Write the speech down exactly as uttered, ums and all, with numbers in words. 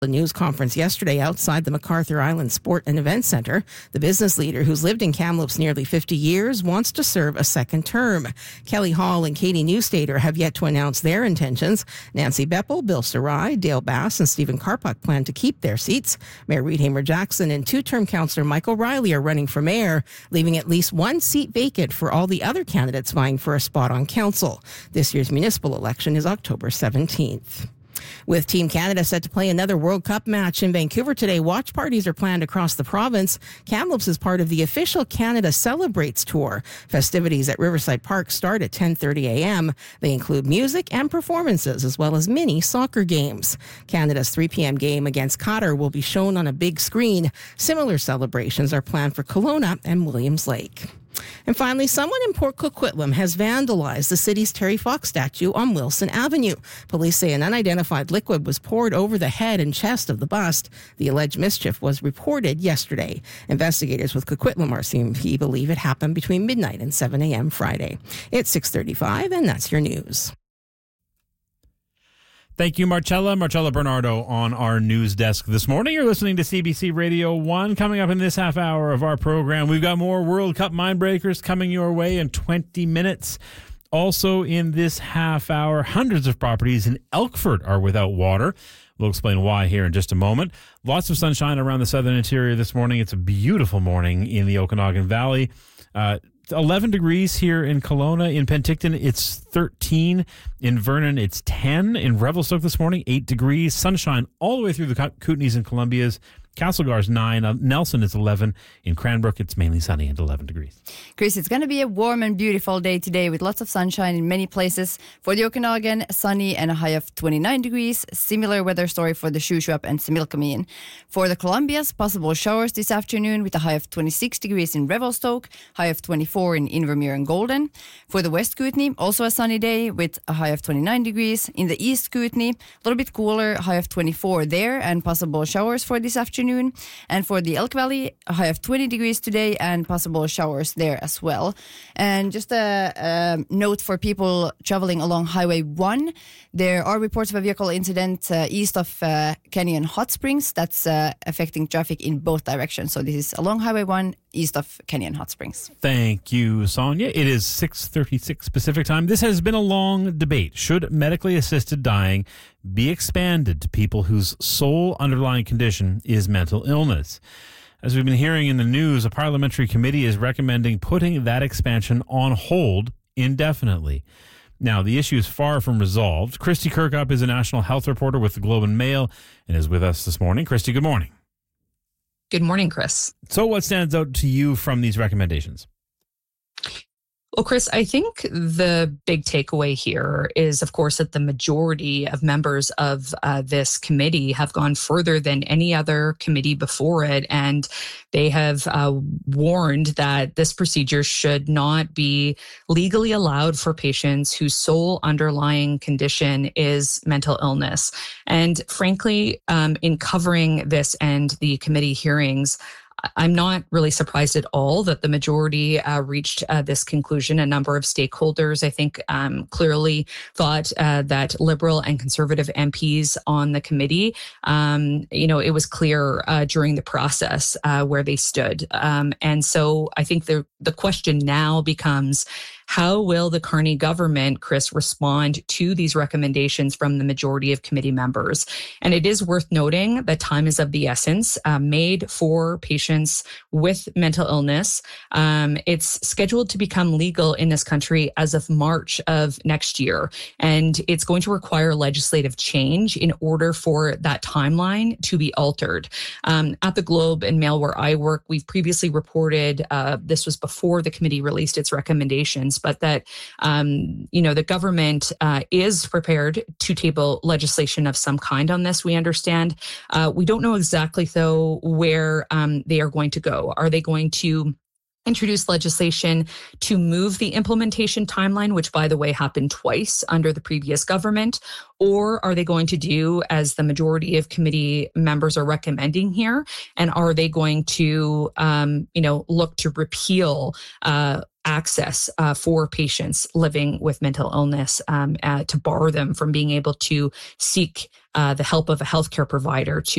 A news conference yesterday outside the MacArthur Island Sport and Event Centre. The business leader, who's lived in Kamloops nearly fifty years, wants to serve a second term. Kelly Hall and Katie Newstater have yet to announce their intentions. Nancy Beppel, Bill Sarai, Dale Bass, and Stephen Karpuk plan to keep their seats. Mayor Reed Hamer-Jackson and two-term councillor Michael Riley are running for mayor, leaving at least one seat vacant for all the other candidates vying for a spot on council. This year's municipal election is October seventeenth. With Team Canada set to play another World Cup match in Vancouver today, watch parties are planned across the province. Kamloops is part of the official Canada Celebrates Tour. Festivities at Riverside Park start at ten thirty a.m. They include music and performances, as well as mini soccer games. Canada's three p.m. game against Qatar will be shown on a big screen. Similar celebrations are planned for Kelowna and Williams Lake. And finally, someone in Port Coquitlam has vandalized the city's Terry Fox statue on Wilson Avenue. Police say an unidentified liquid was poured over the head and chest of the bust. The alleged mischief was reported yesterday. Investigators with Coquitlam R C M P believe it happened between midnight and seven a.m. Friday. It's six thirty-five, and that's your news. Thank you, Marcella. Marcella Bernardo on our news desk this morning. You're listening to C B C Radio one. Coming up in this half hour of our program, we've got more World Cup Mindbreakers coming your way in twenty minutes. Also in this half hour, hundreds of properties in Elkford are without water. We'll explain why here in just a moment. Lots of sunshine around the southern interior this morning. It's a beautiful morning in the Okanagan Valley. Uh, eleven degrees here in Kelowna. In Penticton, it's thirteen. In Vernon, it's ten. In Revelstoke this morning, eight degrees. Sunshine all the way through the Kootenays and Columbias. Castlegar's nine. Uh, Nelson is eleven. In Cranbrook, it's mainly sunny at eleven degrees. Chris, it's going to be a warm and beautiful day today with lots of sunshine in many places. For the Okanagan, sunny and a high of twenty-nine degrees. Similar weather story for the Shuswap and Similkameen. For the Columbias, possible showers this afternoon with a high of twenty-six degrees in Revelstoke, high of twenty-four in Invermere and Golden. For the West Kootenay, also a sunny day with a high of twenty-nine degrees. In the East Kootenay, a little bit cooler, high of twenty-four there, and possible showers for this afternoon. And for the Elk Valley, a high of twenty degrees today and possible showers there as well. And just a, a note for people traveling along Highway one, there are reports of a vehicle incident uh, east of uh, Canyon Hot Springs that's uh, affecting traffic in both directions. So this is along Highway one, east of Canyon Hot Springs. Thank you, Sonia. It is six thirty-six Pacific time. This has been a long debate. Should medically assisted dying be expanded to people whose sole underlying condition is mental illness? As we've been hearing in the news, a parliamentary committee is recommending putting that expansion on hold indefinitely. Now, the issue is far from resolved. Christy Kirkup is a national health reporter with the Globe and Mail and is with us this morning. Christy, good morning. Good morning, Chris. So what stands out to you from these recommendations? Well, Chris, I think the big takeaway here is, of course, that the majority of members of uh, this committee have gone further than any other committee before it, and they have uh, warned that this procedure should not be legally allowed for patients whose sole underlying condition is mental illness. And frankly, um, in covering this and the committee hearings, I'm not really surprised at all that the majority uh, reached uh, this conclusion. A number of stakeholders, I think, um, clearly thought uh, that Liberal and Conservative M Ps on the committee, um, you know, it was clear uh, during the process uh, where they stood. Um, and so I think the the question now becomes, how will the Carney government, Chris, respond to these recommendations from the majority of committee members? And it is worth noting that time is of the essence, uh, made for patients with mental illness. Um, it's scheduled to become legal in this country as of March of next year. And it's going to require legislative change in order for that timeline to be altered. Um, at the Globe and Mail, where I work, we've previously reported, uh, this was before the committee released its recommendations, but that, um, you know, the government uh, is prepared to table legislation of some kind on this, we understand. Uh, we don't know exactly, though, where um, they are going to go. Are they going to introduce legislation to move the implementation timeline, which, by the way, happened twice under the previous government? Or are they going to do as the majority of committee members are recommending here? And are they going to, um, you know, look to repeal uh, access uh, for patients living with mental illness, um, uh, to bar them from being able to seek uh, the help of a healthcare provider, to